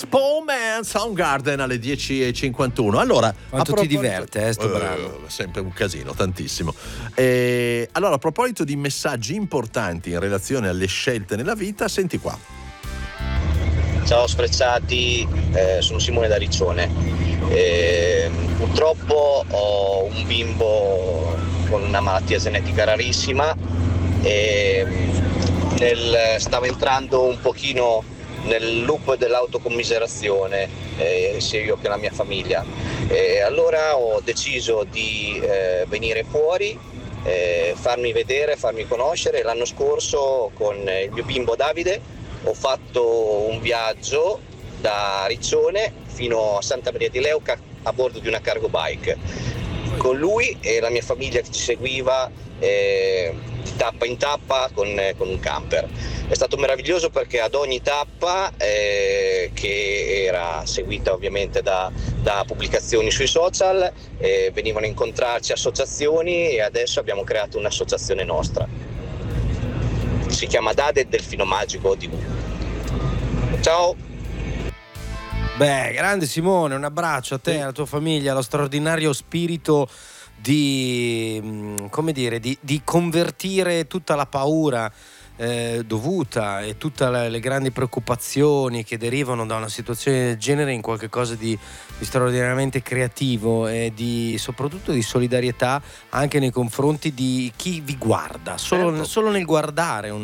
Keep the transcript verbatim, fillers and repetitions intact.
Paul Man, Soundgarden alle dieci e cinquantuno. Allora, quanto proposito... ti diverte, eh, sto brano? Uh, sempre un casino, tantissimo. E, allora, a proposito di messaggi importanti in relazione alle scelte nella vita, senti qua. Ciao Sfrecciati, eh, sono Simone da Riccione. Eh, purtroppo ho un bimbo con una malattia genetica rarissima e nel, stavo entrando un pochino nel loop dell'autocommiserazione, eh, sia io che la mia famiglia. E allora ho deciso di eh, venire fuori, eh, farmi vedere, farmi conoscere. L'anno scorso con il mio bimbo Davide ho fatto un viaggio da Riccione fino a Santa Maria di Leuca a bordo di una cargo bike con lui e la mia famiglia che ci seguiva eh, di tappa in tappa con, eh, con un camper. È stato meraviglioso perché ad ogni tappa, eh, che era seguita ovviamente da, da pubblicazioni sui social, eh, venivano a incontrarci associazioni e adesso abbiamo creato un'associazione nostra. Si chiama Dade Delfino Magico di U. Ciao! Beh, grande Simone, un abbraccio a te e alla tua famiglia, allo straordinario spirito di, come dire, di, di convertire tutta la paura eh, dovuta e tutte le, le grandi preoccupazioni che derivano da una situazione del genere in qualche cosa di, di straordinariamente creativo e di, soprattutto di solidarietà anche nei confronti di chi vi guarda, solo, Certo. solo nel guardare un